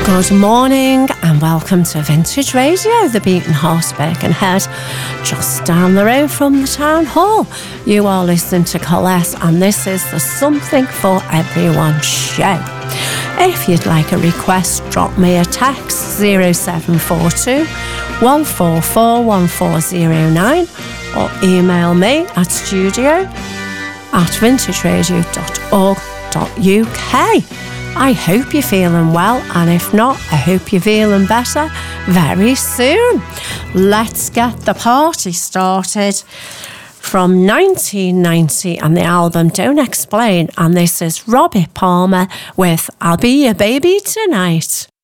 Good morning and welcome to Vintage Radio, the Beaten Horse Birkenhead, just down the road from the Town Hall. You are listening to Colette and this is the Something for Everyone show. If you'd like a request, drop me a text 0742 144 1409 or email me at studio@vintageradio.org.uk. I hope you're feeling well, and if not, I hope you're feeling better very soon. Let's get the party started. From 1990 and the album Don't Explain, and this is Robbie Palmer with I'll Be Your Baby Tonight.